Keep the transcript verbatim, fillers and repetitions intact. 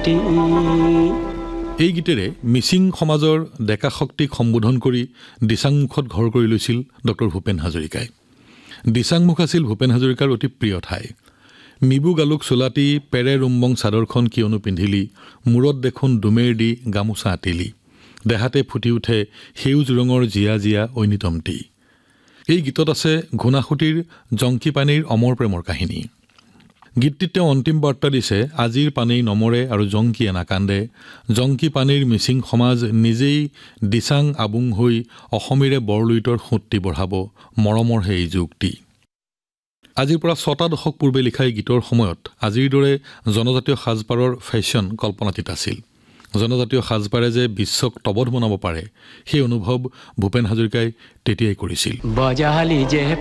মাটি এই গীতেৰে মিচিং সমাজৰ ডেকা শক্তিক সম্বোধন কৰি দিচাংমুখত ঘৰ কৰি লৈছিল ডক্টৰ ভূপেন হাজৰিকাই দিচাংমুখ আছিল ভূপেন হাজৰিকাৰ অতি প্ৰিয় ঠাই মিবু গালুক চোলাটি পেৰে ৰুম্বং চাদৰখন কিয়নো পিন্ধিলি মূৰত দেখোন ডুমেৰ দি গামোচা আতিলি দেহাতে ফুটি উঠে সেউজ ৰঙৰ জিয়া জিয়া ঐনিতমটি এই গীতত আছে ঘুণাসুঁতিৰ জংকি পানীৰ অমৰ প্ৰেমৰ কাহিনী গীতটিত তেওঁ অন্তিম বাৰ্তা দিছে আজিৰ পানী নমৰে আৰু জংকিয়ে নাকান্দে জংকি পানীৰ মিচিং সমাজ নিজেই দিচাং আবুং হৈ অসমীৰে বৰলুইতৰ সুঁতি বঢ়াব মৰমৰ সেই যুক্তি আজিৰ পৰা ছটা দশক পূৰ্বে লিখা এই গীতৰ সময়ত আজিৰ দৰে জনজাতীয় সাজপাৰৰ ফেশ্বন কল্পনাতীত আছিল জনজাতীয় সাজপাৰে যে বিশ্বক তবধ বনাব পাৰে সেই অনুভৱ ভূপেন হাজৰিকাই তেতিয়াই কৰিছিল বজালি যে